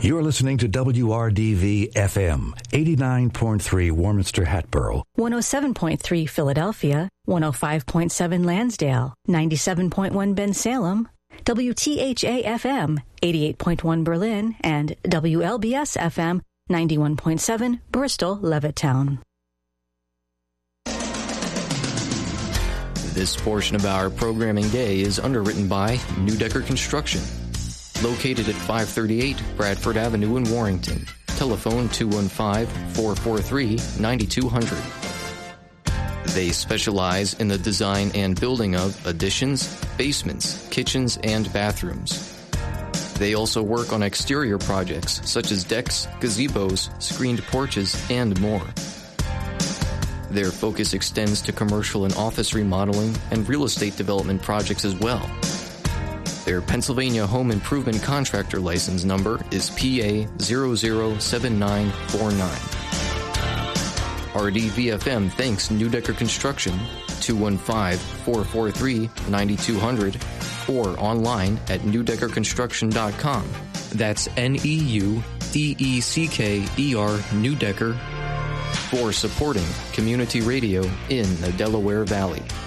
You're listening to WRDV FM, 89.3 Warminster Hatboro, 107.3 Philadelphia, 105.7 Lansdale, 97.1 Bensalem, WTHA FM, 88.1 Berlin, and WLBS FM, 91.7 Bristol, Levittown. This portion of our programming day is underwritten by Newdecker Construction. Located at 538 Bradford Avenue in Warrington. Telephone 215-443-9200. They specialize in the design and building of additions, basements, kitchens, and bathrooms. They also work on exterior projects such as decks, gazebos, screened porches, and more. Their focus extends to commercial and office remodeling and real estate development projects as well. Their Pennsylvania Home Improvement Contractor License number is PA 007949. RDVFM thanks Newdecker Construction, 215-443-9200, or online at newdeckerconstruction.com. That's NEUDECKER, Newdecker, for supporting community radio in the Delaware Valley.